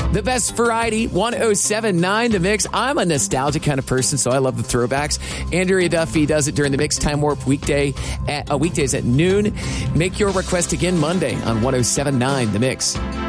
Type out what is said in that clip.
The best variety, 107.9 The Mix. I'm a nostalgic kind of person, so I love the throwbacks. Andrea Duffy does it during the Mix Time Warp weekdays at noon. Make your request again Monday on 107.9 The Mix.